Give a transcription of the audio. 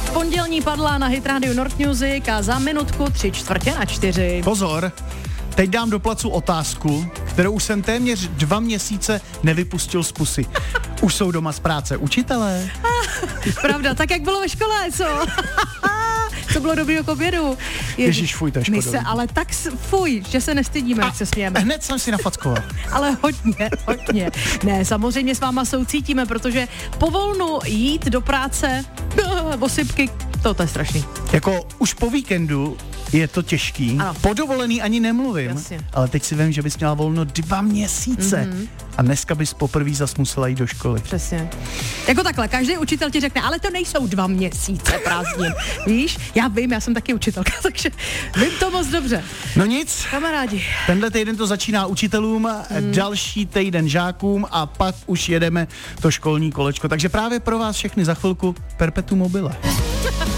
Pondělní padla na Hit Radio North Music a za minutku 3/4. Pozor, teď dám do placu otázku, kterou už jsem téměř 2 měsíce nevypustil z pusy. Už jsou doma z práce učitelé? Pravda, tak jak bylo ve škole, co? To bylo dobrý k obědu. Ježíš, fuj, to je My škoda. se ale tak fuj, že se nestydíme, jak se smějeme. Hned jsem si nafackoval. Ale hodně. Ne, samozřejmě s váma soucítíme, protože po volnu jít do práce, osypky, to je strašný. Jako už po víkendu je to těžký. Ano. Po dovolený ani nemluvím. Jasně. Ale teď si vím, že bys měla volno 2 měsíce. A dneska bys poprvé zas musela jít do školy. Přesně. Jako takhle, každý učitel ti řekne, ale to nejsou 2 měsíce prázdnin. Víš, já vím, já jsem taky učitelka, takže vím to moc dobře. No nic, Kamarádi. tenhle týden to začíná učitelům, další týden žákům a pak už jedeme to školní kolečko. Takže právě pro vás všechny za chvilku Perpetuum mobile.